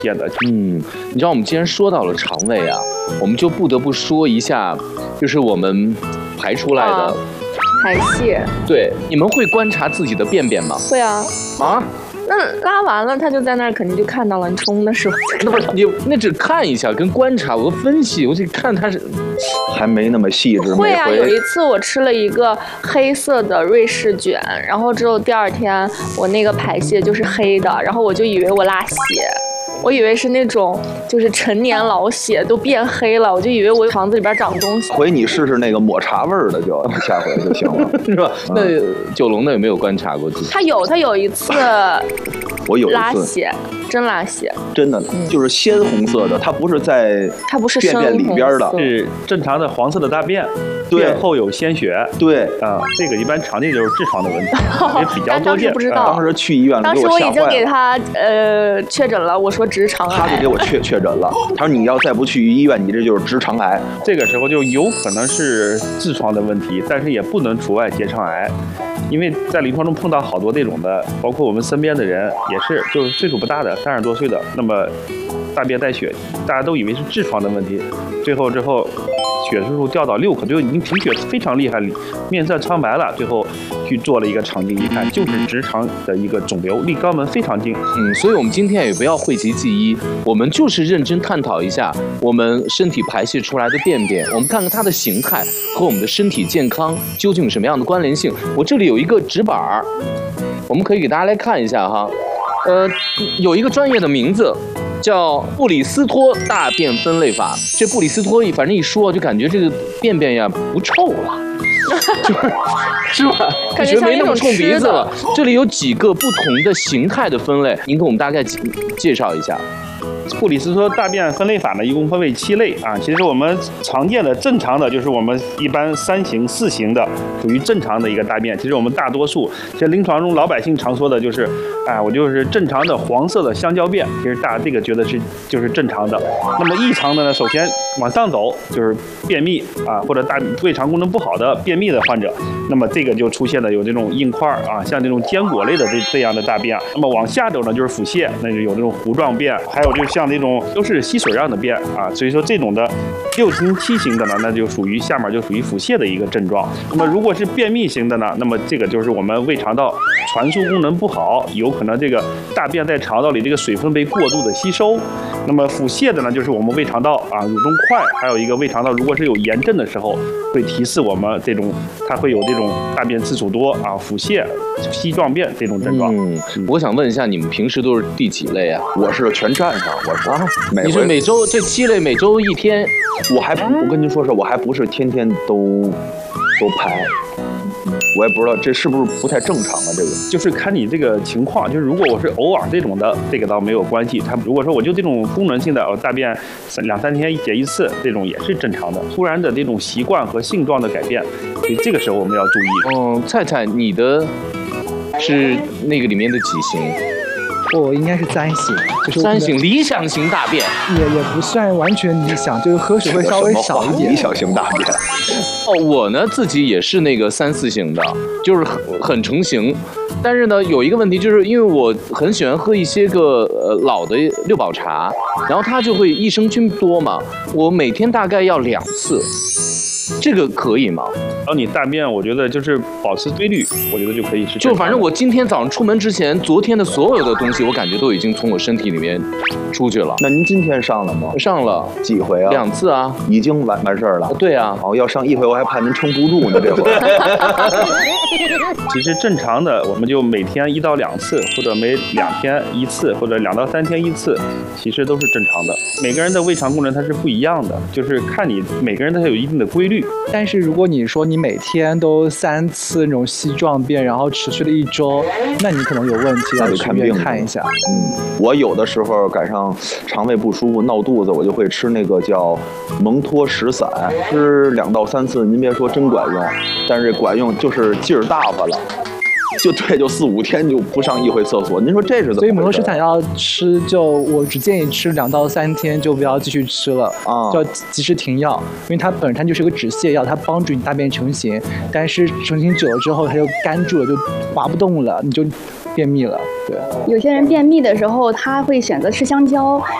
现的。 你知道我们既然说到了肠胃啊，我们就不得不说一下，就是我们排出来的排泄。 对，你们会观察自己的便便吗？ 会啊。 啊？ 那拉完了，他就在那儿，肯定就看到了。你冲的时候， 那不是你那只看一下，跟观察，我分析，我去看它是， 还没那么细致。 会啊，有一次我吃了一个黑色的瑞士卷，然后之后第二天我那个排泄就是黑的，然后我就以为我拉血。我以为是那种就是陈年老血都变黑了，我就以为我肠子里边长东西。 回你试试那个抹茶味儿的，就下回就行了， 是吧？那九龙的有没有观察过自己？ 他有一次， 我有一次拉血，真拉血， 真的就是鲜红色的，它不是在便便里边的， 是正常的黄色的大便，便后有鲜血。 对啊，这个一般常见就是痔疮的问题，也比较多见。 不知道， 当时去医院， 当时我已经给他确诊了，我说直肠癌， 他就给我确诊了。他说你要再不去医院，你这就是直肠癌。 这个时候就有可能是痔疮的问题，但是也不能除外结肠癌，因为在临床中碰到好多这种的，包括我们身边的人也是，就是岁数不大的30多岁的，那么大便带血，大家都以为是痔疮的问题，最后之后血数掉到6克，就已经贫血非常厉害，面色苍白了，最后去做了一个肠镜，一看就是直肠的一个肿瘤，离肛门非常近。 所以我们今天也不要讳疾忌医，我们就是认真探讨一下我们身体排泄出来的便便，我们看看它的形态和我们的身体健康究竟有什么样的关联性。我这里有一个纸板儿，我们可以给大家来看一下哈，有一个专业的名字。叫布里斯托大便分类法。这布里斯托反正一说就感觉这个便便呀不臭了，是吧？感觉没那么冲鼻子了。这里有几个不同的形态的分类，您给我们大概介绍一下。 布里斯托大便分类法呢，一共分为7类啊。其实我们常见的正常的就是我们一般3型、4型的，属于正常的一个大便。其实我们大多数，其实临床中老百姓常说的就是，我就是正常的黄色的香蕉便。其实大家这个觉得就是正常的。那么异常的呢，首先往上走就是便秘啊，或者胃肠功能不好的便秘的患者，那么这个就出现了有这种硬块啊，像这种坚果类的这样的大便。那么往下走呢，就是腹泻，那就有这种糊状便，还有就像那种都是吸水样的便啊，所以说这种的6型、7型的呢，那就属于下面就属于腹泻的一个症状。那么如果是便秘型的呢，那么这个就是我们胃肠道传输功能不好，有可能这个大便在肠道里这个水分被过度的吸收。那么腹泻的呢，就是我们胃肠道啊蠕动快，还有一个胃肠道如果是有炎症的时候，会提示我们这种它会有这种大便次数多啊、腹泻、稀状便这种症状。 我想问一下，你们平时都是第几类啊？ 我是全占上，我是你是每周这7类，每周1天。 我跟您说我还不是天天都排。我也不知道这是不是不太正常啊？这个就是看你这个情况，就是如果我是偶尔这种的，这个倒没有关系。他如果说我就这种功能性的，大便2、3天解一次，这种也是正常的。突然的这种习惯和性状的改变，所以这个时候我们要注意。 菜菜，你的是那个里面的几型？ 我应该是3型，就是 3型理想型大便， 也不算完全理想，就是喝水会稍微少一点。 理想型大便。 我呢自己也是那个3、4型的，就是很成型。但是呢，有一个问题，就是因为我很喜欢喝一些个老的六堡茶，然后它就会益生菌多嘛，我每天大概要2次。这个可以吗？ 然后你大便，我觉得就是保持规律，我觉得就可以是。 就反正我今天早上出门之前，昨天的所有的东西，我感觉都已经从我身体里面出去了。 那您今天上了吗？ 上了几回啊 ？2次啊， 已经完事儿了。 对啊， 要上1回，我还怕您撑不住呢。这会其实正常的，我们就每天1到2次，或者每2天1次，或者2到3天1次，其实都是正常的。每个人的胃肠功能它是不一样的，就是看你每个人它有一定的规律。 但是如果你说你每天都3次那种稀状便，然后持续了1周，那你可能有问题，要去医院看一下。 我有的时候赶上肠胃不舒服、闹肚子，我就会吃那个叫蒙脱石散，吃2到3次，您别说真管用，但是这管用就是劲儿大发了。就4、5天就不上1回厕所，您说这是怎么回事？ 所以蒙脱石散要吃，我只建议吃2到3天，就不要继续吃了啊，就要及时停药，因为它本身就是个止泻药，它帮助你大便成型，但是成型久了之后它就干住了，就滑不动了，你就便秘了。对， 有些人便秘的时候，他会选择吃香蕉，